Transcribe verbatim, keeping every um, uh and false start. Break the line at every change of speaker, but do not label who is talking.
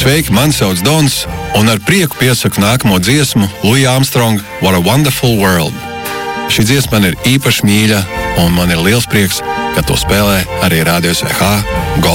Sveiki, mani sauc Dons, un ar prieku piesaku nākamo dziesmu Louis Armstrong What a Wonderful World. Šī dziesma man ir īpaši mīļa, un man ir liels prieks, ka to spēlē arī Radio S V H Gold.